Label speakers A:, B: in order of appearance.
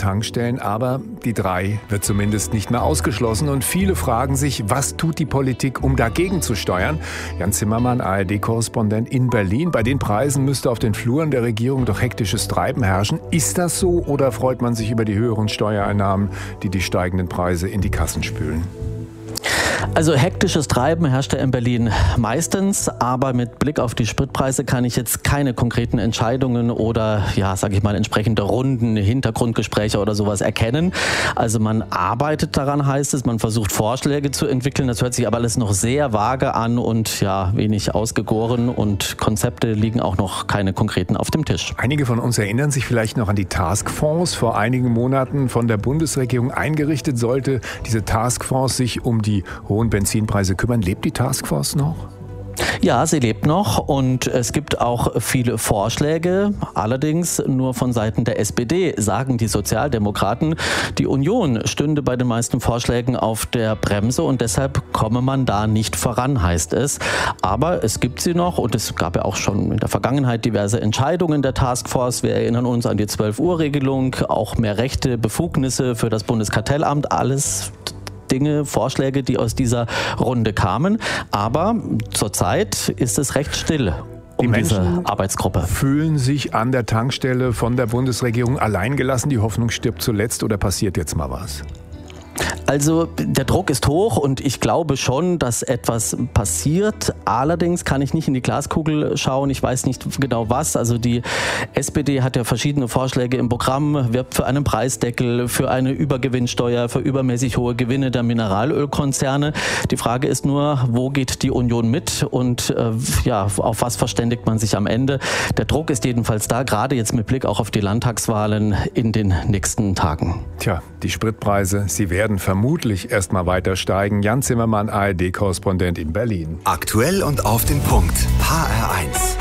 A: Tankstellen, aber die 3 wird zumindest nicht mehr ausgeschlossen. Und viele fragen sich, was tut die Politik, um dagegen zu steuern? Jan Zimmermann, ARD-Korrespondent in Berlin. Bei den Preisen müsste auf den Fluren der Regierung doch hektisches Treiben herrschen. Ist das so oder freut man sich über die höheren Steuereinnahmen, die die steigenden Preise in die Kassen spülen?
B: Also hektisches Treiben herrscht ja in Berlin meistens, aber mit Blick auf die Spritpreise kann ich jetzt keine konkreten Entscheidungen oder, entsprechende Runden, Hintergrundgespräche oder sowas erkennen. Also man arbeitet daran, heißt es, man versucht Vorschläge zu entwickeln. Das hört sich aber alles noch sehr vage an und wenig ausgegoren und Konzepte liegen auch noch keine konkreten auf dem Tisch.
A: Einige von uns erinnern sich vielleicht noch an die Taskforce. Vor einigen Monaten von der Bundesregierung eingerichtet, sollte diese Taskforce sich um die hohen Benzinpreise kümmern. Lebt die Taskforce noch?
B: Ja, sie lebt noch und es gibt auch viele Vorschläge, allerdings nur von Seiten der SPD, sagen die Sozialdemokraten. Die Union stünde bei den meisten Vorschlägen auf der Bremse und deshalb komme man da nicht voran, heißt es. Aber es gibt sie noch und es gab ja auch schon in der Vergangenheit diverse Entscheidungen der Taskforce. Wir erinnern uns an die 12-Uhr-Regelung, auch mehr Rechte, Befugnisse für das Bundeskartellamt, alles Dinge, Vorschläge, die aus dieser Runde kamen. Aber zurzeit ist es recht still um diese Arbeitsgruppe.
A: Fühlen sich an der Tankstelle von der Bundesregierung alleingelassen? Die Hoffnung stirbt zuletzt oder passiert jetzt mal was?
B: Also der Druck ist hoch und ich glaube schon, dass etwas passiert. Allerdings kann ich nicht in die Glaskugel schauen. Ich weiß nicht genau was. Also die SPD hat ja verschiedene Vorschläge im Programm, wirbt für einen Preisdeckel, für eine Übergewinnsteuer, für übermäßig hohe Gewinne der Mineralölkonzerne. Die Frage ist nur, wo geht die Union mit und auf was verständigt man sich am Ende? Der Druck ist jedenfalls da, gerade jetzt mit Blick auch auf die Landtagswahlen in den nächsten Tagen.
A: Tja, die Spritpreise, sie werden vermutlich erst mal weiter steigen. Jan Zimmermann, ARD-Korrespondent in Berlin.
C: Aktuell und auf den Punkt. HR1.